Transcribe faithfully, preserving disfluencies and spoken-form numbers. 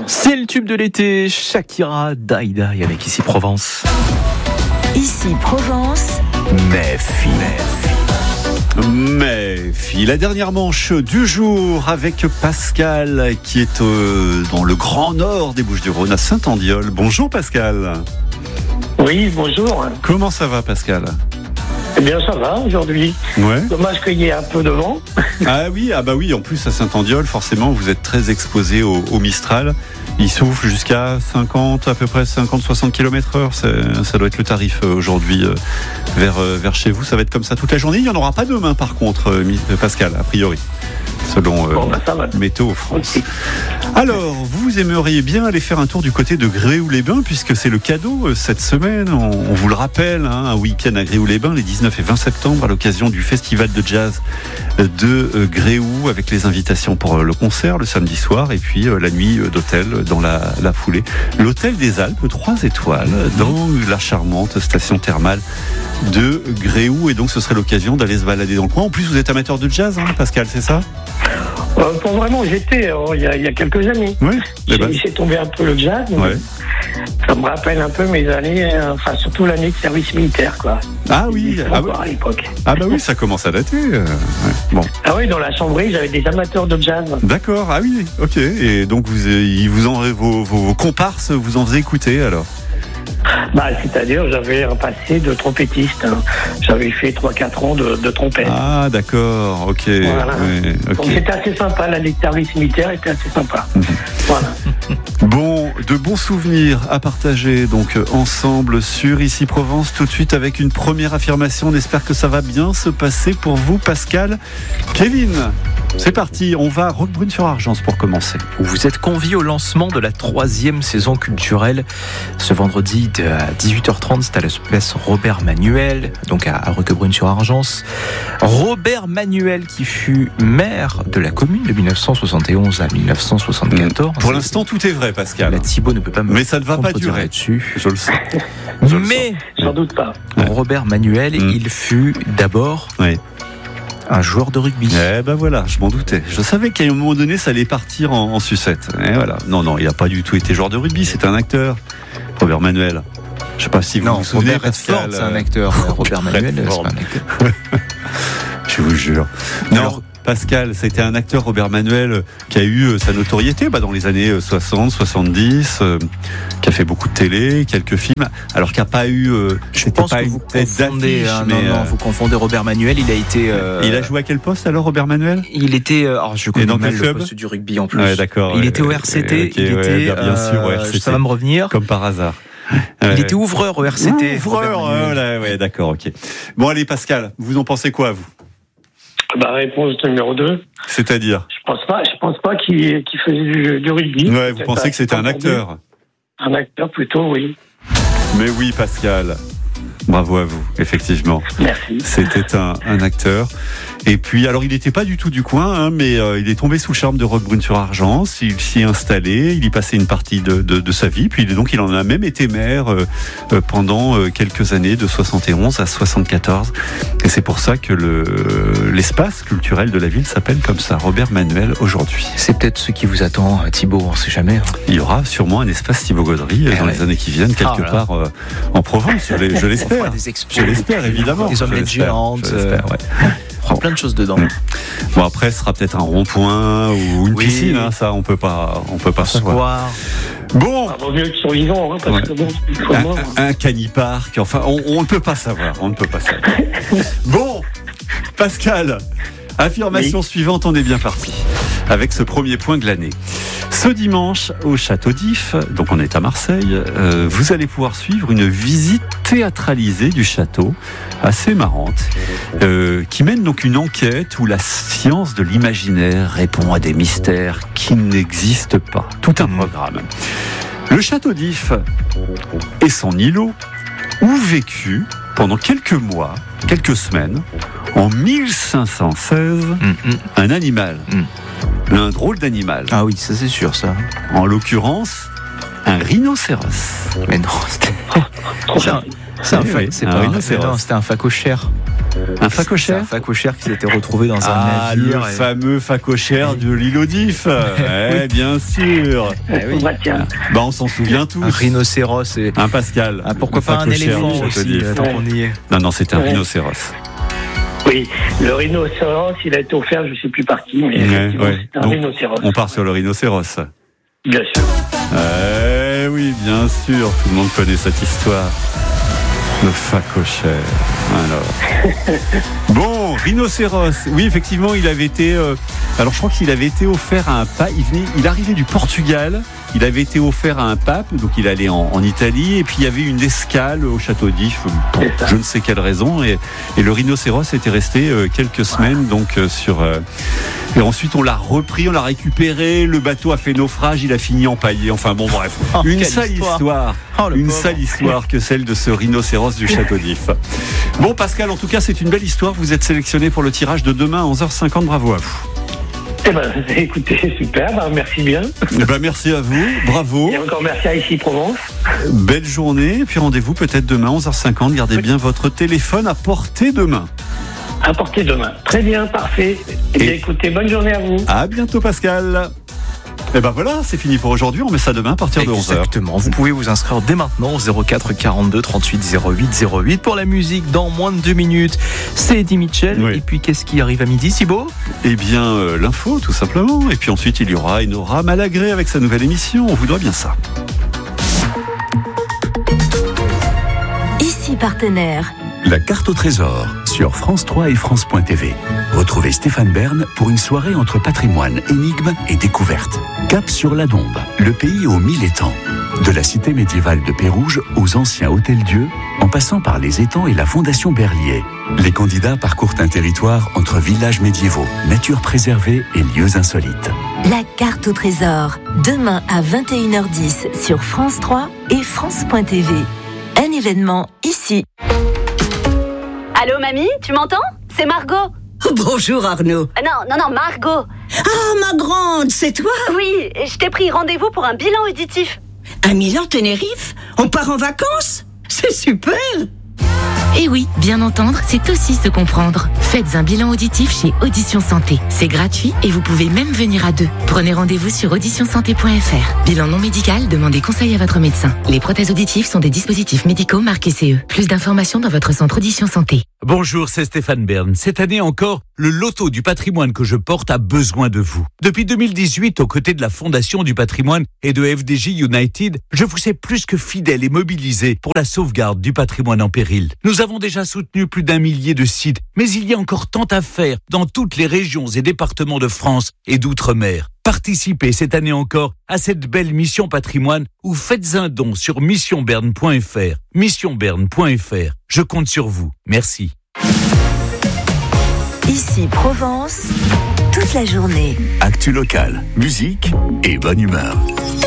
C'est le tube de l'été, Shakira, Daïda, avec Ici Provence. Ici Provence. Méfie. Méfie. La dernière manche du jour avec Pascal qui est euh, dans le grand nord des Bouches-du-Rhône à Saint-Andiol. Bonjour Pascal. Oui, bonjour. Comment ça va Pascal ? Eh bien, ça va aujourd'hui. Ouais. Dommage qu'il y ait un peu de vent. Ah oui, ah bah oui. En plus à Saint-Andiol, forcément, vous êtes très exposé au, au Mistral. Il souffle jusqu'à cinquante, à peu près cinquante à soixante kilomètres heure. Ça, ça doit être le tarif aujourd'hui euh, vers, euh, vers chez vous. Ça va être comme ça toute la journée. Il n'y en aura pas demain, par contre, euh, Pascal, a priori, selon euh, Bon, bah, ça va. Météo France. Ok. Alors, vous aimeriez bien aller faire un tour du côté de Gréoux-les-Bains, puisque c'est le cadeau euh, cette semaine. On, on vous le rappelle, hein, un week-end à Gréoux-les-Bains, les dix-neuf et vingt septembre, à l'occasion du festival de jazz de euh, Gréoux, avec les invitations pour euh, le concert le samedi soir, et puis euh, la nuit euh, d'hôtel dans la, la foulée. L'hôtel des Alpes, trois étoiles, dans la charmante station thermale de Gréoux, et donc ce serait l'occasion d'aller se balader dans le coin. En plus, vous êtes amateur de jazz, hein, Pascal, c'est ça ? Euh, pour vraiment, j'étais euh, il, y a, il y a quelques années. Oui. J'ai ben... laissé tomber un peu le jazz. Ouais. Ça me rappelle un peu mes années, euh, enfin surtout l'année de service militaire, quoi. Ah oui, ah, bah... à l'époque. ah bah oui, ça commence à dater. Euh... Ouais. Bon. Ah oui, dans la chambrerie, j'avais des amateurs de jazz. D'accord, ah oui, ok. Et donc vous, ils vous en, vos, vos, vos comparses vous en faisaient écouter alors ? Bah, c'est-à-dire, j'avais un passé de trompettiste. Hein. J'avais fait trois quatre ans de, de trompette. Ah, d'accord, ok. Voilà. Ouais, okay. Donc c'était assez sympa, l'année de service militaire était assez sympa. Mmh. Voilà. Bon, de bons souvenirs à partager donc ensemble sur Ici Provence, tout de suite avec une première affirmation. On espère que ça va bien se passer pour vous, Pascal. Kevin, c'est parti, on va à Roquebrune-sur-Argence pour commencer. Vous êtes conviés au lancement de la troisième saison culturelle ce vendredi à dix-huit heures trente, c'est à l'espèce Robert Manuel, donc à Roquebrune-sur-Argence. Robert Manuel qui fut maire de la commune de dix-neuf cent soixante et onze à dix-neuf cent soixante-quatorze. Pour l'instant, tout est vrai, Pascal. La Thibaut ne peut pas me Mais ça ne va pas durer là-dessus. Je le sais. Je Mais, le j'en doute pas. Robert Manuel, mmh. il fut d'abord oui. un joueur de rugby. Eh ben voilà, je m'en doutais. Je savais qu'à un moment donné, ça allait partir en, en sucette. Et voilà. Non, non, il n'a pas du tout été joueur de rugby, c'est un acteur. Robert Manuel. Je ne sais pas si vous non, vous souvenez. Robert Redford, c'est un acteur. Robert Manuel, c'est pas un acteur. Je vous jure. Non. Alors, Pascal, c'était un acteur, Robert Manuel, qui a eu sa notoriété bah, dans les années soixante, soixante-dix, euh, qui a fait beaucoup de télé, quelques films, alors qu'il n'a pas eu... Euh, je pense pas que vous confondez, hein, non, mais, non, euh, vous confondez Robert Manuel, il a été... Euh, il a joué à quel poste alors, Robert Manuel ? Il était... Euh, alors je connais mal le poste du rugby en plus. Ouais, d'accord. Il ouais, était au R C T, okay, il ouais, était... bien, bien sûr, au R C T. Ça va me revenir. Comme par hasard. Il ouais. était ouvreur au R C T. Ouvreur, voilà, ouais, d'accord, ok. Bon, allez, Pascal, vous en pensez quoi, vous ? Bah, réponse numéro deux. C'est-à-dire ? Je pense pas, je pense pas qu'il, qu'il faisait du, du rugby. Ouais, vous pensez que c'était un acteur ? Un acteur plutôt, oui. Mais oui, Pascal. Bravo à vous, effectivement. Merci. C'était un, un acteur. Et puis, alors il n'était pas du tout du coin, hein, mais euh, il est tombé sous le charme de Roquebrune-sur-Argence. Il s'y est installé, il y passait une partie de, de, de sa vie. Puis donc il en a même été maire euh, euh, pendant euh, quelques années, de soixante et onze à soixante-quatorze. Et c'est pour ça que le, euh, l'espace culturel de la ville s'appelle comme ça, Robert Manuel aujourd'hui. C'est peut-être ce qui vous attend, Thibaut, on ne sait jamais. Hein. Il y aura sûrement un espace Thibaut Gaudry euh, dans ouais. les années qui viennent, quelque ah, part euh, en Provence. Je, l'ai, je l'espère. Je l'espère, évidemment. Des omelettes géantes. Euh, ouais. On prend plein de choses dedans. Bon, après, ce sera peut-être un rond-point ou une oui. piscine, hein, ça, on peut pas, on peut pas savoir. Bon. Ah, vaut mieux que sur vivant, hein, parce ouais. que bon, un, mort, hein. un canipark, enfin, on, on ne peut pas savoir, on ne peut pas savoir. Bon, Pascal, affirmation oui. suivante, on est bien parti. Avec ce premier point glané. Ce dimanche, au Château d'If, donc on est à Marseille, euh, vous allez pouvoir suivre une visite théâtralisée du château, assez marrante, euh, qui mène donc une enquête où la science de l'imaginaire répond à des mystères qui n'existent pas. Tout un programme. Le Château d'If et son îlot ont vécu pendant quelques mois, quelques semaines, en mille cinq cent seize, mmh, mmh. un animal. Mmh. Un drôle d'animal. Ah oui, ça c'est sûr, ça. En l'occurrence, un rhinocéros. Mais non, c'était... c'est un, c'est un, fa... c'est pas un rhinocéros. Non, c'était un phacochère. Un C'est facochère un facochère qui s'était retrouvé dans un Ah, navire. le et- fameux facochère de l'île aux d'If. Eh, bien sûr. Eh oui. Bah, tiens. Bah, on s'en souvient tous. Un rhinocéros et Un Pascal. ah, pourquoi Le pas un facochère éléphant du Château aussi, d'If. euh, tant qu'on y est. Non, non, c'était un Ouais. rhinocéros. Oui, le rhinocéros, il a été offert, je ne sais plus par qui, mais Ouais, effectivement, ouais. c'est un Donc, rhinocéros. On part sur le rhinocéros. Bien sûr. Eh oui, bien sûr, tout le monde connaît cette histoire. Le facochère. Alors. Bon, rhinocéros. Oui, effectivement, il avait été. euh, alors, je crois qu'il avait été offert à un pape. Il venait, il arrivait du Portugal. Il avait été offert à un pape, donc il allait en, en Italie. Et puis il y avait une escale au château d'If, pour C'est ça. je ne sais quelle raison. Et, et le rhinocéros était resté euh, quelques semaines, donc euh, sur. euh, et ensuite, on l'a repris, on l'a récupéré. Le bateau a fait naufrage, il a fini empaillé. Enfin bon, bref, Oh, une quelle sale histoire. histoire. Oh, le Une pauvre. sale histoire que celle de ce rhinocéros du château d'If. Bon, Pascal, en tout cas, c'est une belle histoire. Vous êtes sélectionné pour le tirage de demain à onze heures cinquante. Bravo à vous. Eh ben, écoutez, super, ben, merci bien. Eh ben, merci à vous. Bravo. Et encore merci à Ici Provence. Belle journée. Et puis rendez-vous peut-être demain à onze heures cinquante. Gardez bien votre téléphone à portée de main. Apportez demain. Très bien, parfait. Eh bien, Et- écoutez, bonne journée à vous. À bientôt, Pascal. Et ben voilà, c'est fini pour aujourd'hui. On met ça demain à partir de onze heures. Exactement. Vous pouvez vous inscrire dès maintenant au zéro quatre quarante-deux trente-huit zéro huit zéro huit pour la musique dans moins de deux minutes. C'est Eddie Mitchell. Oui. Et puis qu'est-ce qui arrive à midi, Thibaut? Eh bien, euh, l'info, tout simplement. Et puis ensuite, il y aura Enora Malagré avec sa nouvelle émission. On vous doit bien ça. Ici partenaire. La carte au trésor sur France trois et France point T V. Retrouvez Stéphane Bern pour une soirée entre patrimoine, énigmes et découvertes. Cap sur la Dombe, le pays aux mille étangs. De la cité médiévale de Pérouge aux anciens hôtels-dieux, en passant par les étangs et la fondation Berlier. Les candidats parcourent un territoire entre villages médiévaux, nature préservée et lieux insolites. La carte au trésor. Demain à vingt et une heures dix sur France trois et France point T V. Un événement ici. Allô, mamie, tu m'entends? C'est Margot. Bonjour Arnaud. Ah non, non, non, Margot. Ah, ma grande, c'est toi? Oui, je t'ai pris rendez-vous pour un bilan auditif. À Milan-Tenerife? On part en vacances? C'est super! Et oui, bien entendre, c'est aussi se comprendre. Faites un bilan auditif chez Audition Santé. C'est gratuit et vous pouvez même venir à deux. Prenez rendez-vous sur audition santé point f r. Bilan non médical, demandez conseil à votre médecin. Les prothèses auditives sont des dispositifs médicaux marqués C E. Plus d'informations dans votre centre Audition Santé. Bonjour, c'est Stéphane Bern. Cette année encore, le loto du patrimoine que je porte a besoin de vous. Depuis deux mille dix-huit, aux côtés de la Fondation du patrimoine et de F D J United, je vous ai plus que fidèle et mobilisé pour la sauvegarde du patrimoine en péril. Nous avons déjà soutenu plus d'un millier de sites, mais il y a encore tant à faire dans toutes les régions et départements de France et d'outre-mer. Participez cette année encore à cette belle mission patrimoine ou faites un don sur mission bern point f r. mission bern point f r. Je compte sur vous. Merci. Ici Provence. Toute la journée. Actu local, musique et bonne humeur.